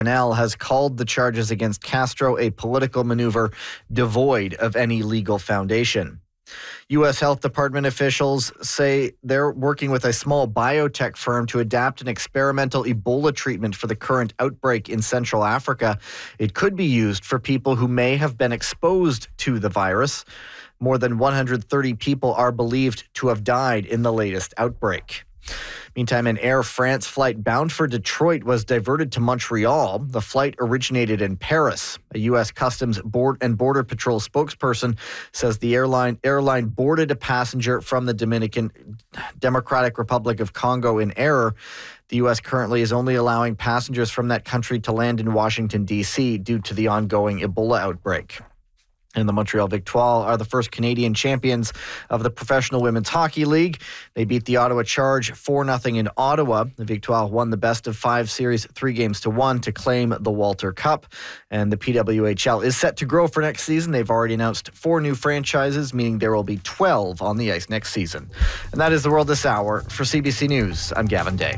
Bernal has called the charges against Castro a political maneuver devoid of any legal foundation. U.S. Health Department officials say they're working with a small biotech firm to adapt an experimental Ebola treatment for the current outbreak in Central Africa. It could be used for people who may have been exposed to the virus. More than 130 people are believed to have died in the latest outbreak. Meantime, an Air France flight bound for Detroit was diverted to Montreal. The flight originated in Paris. A U.S. Customs and Border Patrol spokesperson says the airline boarded a passenger from the Democratic Republic of Congo in error. The U.S. currently is only allowing passengers from that country to land in Washington, D.C. due to the ongoing Ebola outbreak. And the Montreal Victoires are the first Canadian champions of the Professional Women's Hockey League. They beat the Ottawa Charge 4-0 in Ottawa. The Victoires won the best-of-5 series 3-1 to claim the Walter Cup. And the PWHL is set to grow for next season. They've already announced 4 new franchises, meaning there will be 12 on the ice next season. And that is the world this hour. For CBC News, I'm Gavin Day.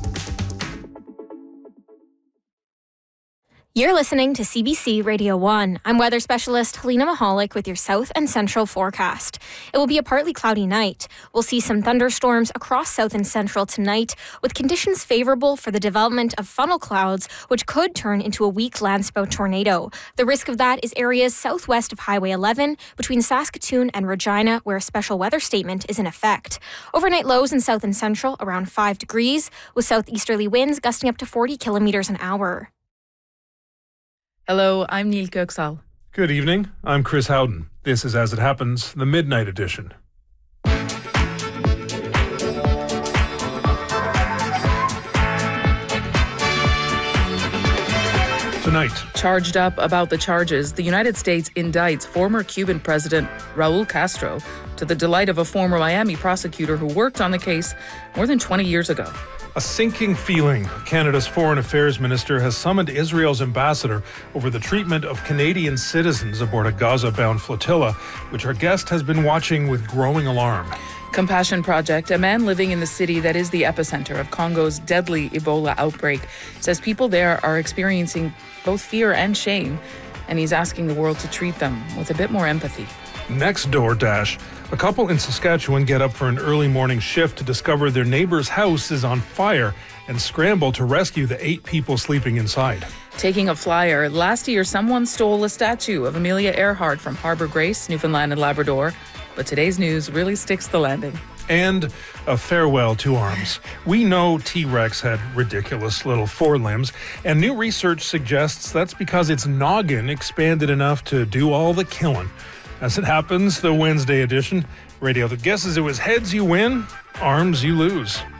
You're listening to CBC Radio 1. I'm weather specialist Helena Mahalik with your south and central forecast. It will be a partly cloudy night. We'll see some thunderstorms across south and central tonight, with conditions favorable for the development of funnel clouds, which could turn into a weak landspout tornado. The risk of that is areas southwest of Highway 11, between Saskatoon and Regina, where a special weather statement is in effect. Overnight lows in south and central around 5 degrees, with southeasterly winds gusting up to 40 kilometers an hour. Hello, I'm Neil Köksal. Good evening, I'm Chris Howden. This is As It Happens, the Midnight Edition. Tonight. Charged up about the charges, the United States indicts former Cuban President Raul Castro, to the delight of a former Miami prosecutor who worked on the case more than 20 years ago. A sinking feeling. Canada's Foreign Affairs Minister has summoned Israel's ambassador over the treatment of Canadian citizens aboard a Gaza-bound flotilla, which our guest has been watching with growing alarm. Compassion Project, a man living in the city that is the epicenter of Congo's deadly Ebola outbreak, says people there are experiencing both fear and shame, and he's asking the world to treat them with a bit more empathy. Next door dash. A couple in Saskatchewan get up for an early morning shift to discover their neighbor's house is on fire and scramble to rescue the 8 people sleeping inside. Taking a flyer, last year someone stole a statue of Amelia Earhart from Harbour Grace, Newfoundland and Labrador, but today's news really sticks the landing. And a farewell to arms. We know T-Rex had ridiculous little forelimbs, and new research suggests that's because its noggin expanded enough to do all the killing. As it happens, the Wednesday edition, radio that guesses it was heads you win, arms you lose.